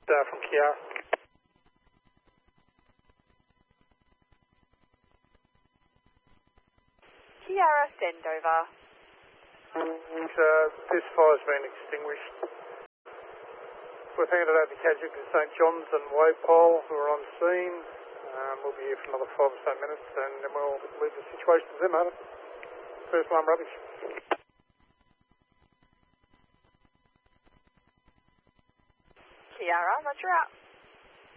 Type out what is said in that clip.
From Kiara. Kiara, send over. And, this fire's been extinguished. We've handed over casualties to St John's and Waypole, who are on scene. We'll be here for another 5 or so minutes, and then we'll leave the situation to them, over. First alarm rubbish. Kiara, roger out.